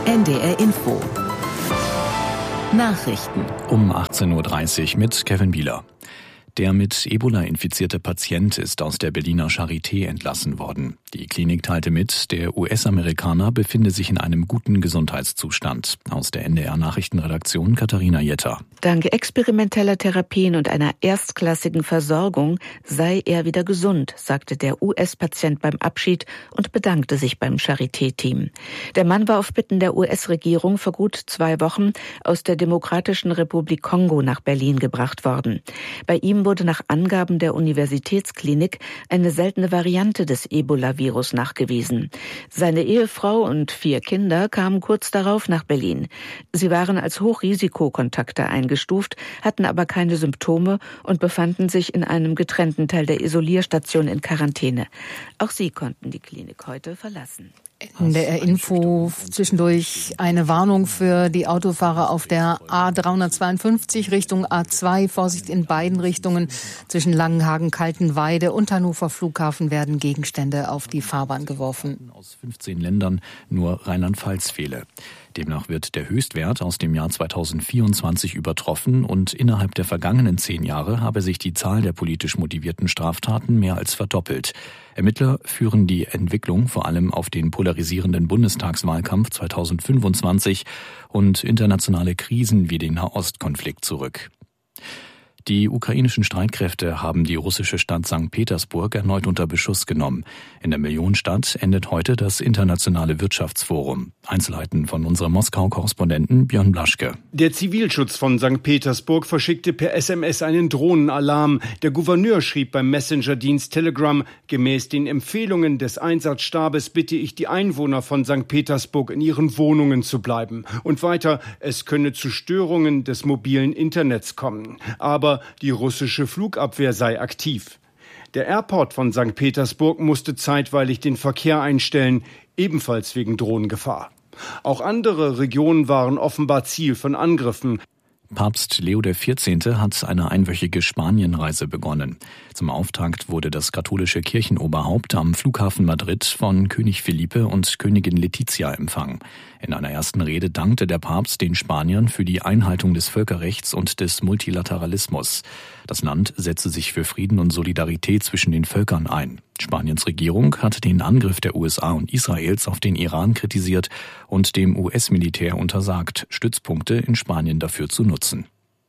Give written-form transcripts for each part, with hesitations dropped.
NDR Info. Nachrichten. Um 18.30 Uhr mit Kevin Bieler. Der mit Ebola infizierte Patient ist aus der Berliner Charité entlassen worden. Die Klinik teilte mit, der US-Amerikaner befinde sich in einem guten Gesundheitszustand. Aus der NDR-Nachrichtenredaktion Katharina Jetter. Dank experimenteller Therapien und einer erstklassigen Versorgung sei er wieder gesund, sagte der US-Patient beim Abschied und bedankte sich beim Charité-Team. Der Mann war auf Bitten der US-Regierung vor gut 2 Wochen aus der Demokratischen Republik Kongo nach Berlin gebracht worden. Bei ihm wurde nach Angaben der Universitätsklinik eine seltene Variante des Ebola-Virus nachgewiesen. Seine Ehefrau und 4 Kinder kamen kurz darauf nach Berlin. Sie waren als Hochrisikokontakte eingestuft, hatten aber keine Symptome und befanden sich in einem getrennten Teil der Isolierstation in Quarantäne. Auch sie konnten die Klinik heute verlassen. NDR Info zwischendurch eine Warnung für die Autofahrer auf der A352 Richtung A2. Vorsicht in beiden Richtungen. Zwischen Langenhagen, Kaltenweide und Hannover Flughafen werden Gegenstände auf die Fahrbahn geworfen. Aus 15 Ländern nur Rheinland-Pfalz fehle. Demnach wird der Höchstwert aus dem Jahr 2024 übertroffen und innerhalb der vergangenen 10 Jahre habe sich die Zahl der politisch motivierten Straftaten mehr als verdoppelt. Ermittler führen die Entwicklung vor allem auf den polarisierenden Bundestagswahlkampf 2025 und internationale Krisen wie den Nahostkonflikt zurück. Die ukrainischen Streitkräfte haben die russische Stadt St. Petersburg erneut unter Beschuss genommen. In der Millionenstadt endet heute das internationale Wirtschaftsforum. Einzelheiten von unserem Moskau-Korrespondenten Björn Blaschke. Der Zivilschutz von St. Petersburg verschickte per SMS einen Drohnenalarm. Der Gouverneur schrieb beim Messenger-Dienst Telegram: Gemäß den Empfehlungen des Einsatzstabes bitte ich die Einwohner von St. Petersburg, in ihren Wohnungen zu bleiben. Und weiter, es könne zu Störungen des mobilen Internets kommen. Aber die russische Flugabwehr sei aktiv. Der Airport von St. Petersburg musste zeitweilig den Verkehr einstellen, ebenfalls wegen Drohnengefahr. Auch andere Regionen waren offenbar Ziel von Angriffen. Papst Leo XIV. Hat eine einwöchige Spanienreise begonnen. Zum Auftakt wurde das katholische Kirchenoberhaupt am Flughafen Madrid von König Felipe und Königin Letizia empfangen. In einer ersten Rede dankte der Papst den Spaniern für die Einhaltung des Völkerrechts und des Multilateralismus. Das Land setze sich für Frieden und Solidarität zwischen den Völkern ein. Spaniens Regierung hat den Angriff der USA und Israels auf den Iran kritisiert und dem US-Militär untersagt, Stützpunkte in Spanien dafür zu nutzen.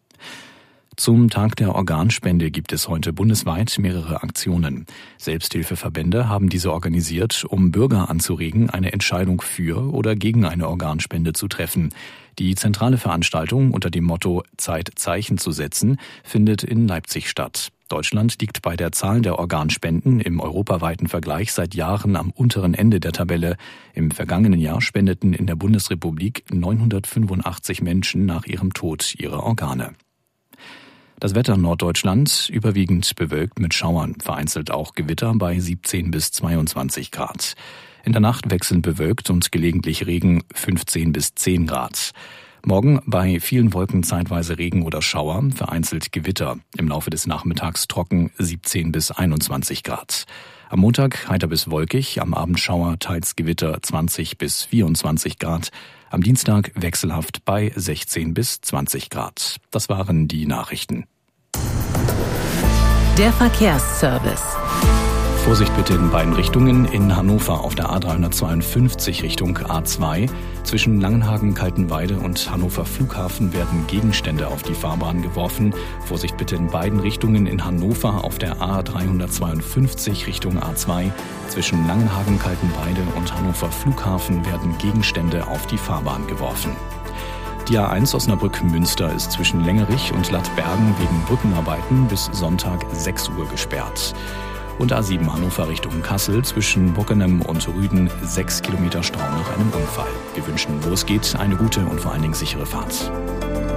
Zum Tag der Organspende gibt es heute bundesweit mehrere Aktionen. Selbsthilfeverbände haben diese organisiert, um Bürger anzuregen, eine Entscheidung für oder gegen eine Organspende zu treffen. Die zentrale Veranstaltung unter dem Motto Zeit, Zeichen zu setzen findet in Leipzig statt. Deutschland liegt bei der Zahl der Organspenden im europaweiten Vergleich seit Jahren am unteren Ende der Tabelle. Im vergangenen Jahr spendeten in der Bundesrepublik 985 Menschen nach ihrem Tod ihre Organe. Das Wetter in Norddeutschland überwiegend bewölkt mit Schauern, vereinzelt auch Gewitter bei 17 bis 22 Grad. In der Nacht wechselnd bewölkt und gelegentlich Regen 15 bis 10 Grad. Morgen bei vielen Wolken zeitweise Regen oder Schauer, vereinzelt Gewitter. Im Laufe des Nachmittags trocken 17 bis 21 Grad. Am Montag heiter bis wolkig, am Abend Schauer, teils Gewitter 20 bis 24 Grad. Am Dienstag wechselhaft bei 16 bis 20 Grad. Das waren die Nachrichten. Der Verkehrsservice. Vorsicht bitte in beiden Richtungen. In Hannover auf der A352 Richtung A2. Zwischen Langenhagen, Kaltenweide und Hannover Flughafen werden Gegenstände auf die Fahrbahn geworfen. Vorsicht bitte in beiden Richtungen. In Hannover auf der A352 Richtung A2. Zwischen Langenhagen, Kaltenweide und Hannover Flughafen werden Gegenstände auf die Fahrbahn geworfen. Die A1 Osnabrück-Münster ist zwischen Längerich und Lattbergen wegen Brückenarbeiten bis Sonntag 6 Uhr gesperrt. Und A7 Hannover Richtung Kassel zwischen Bockenem und Rüden 6 Kilometer Stau nach einem Unfall. Wir wünschen, wo es geht, eine gute und vor allen Dingen sichere Fahrt.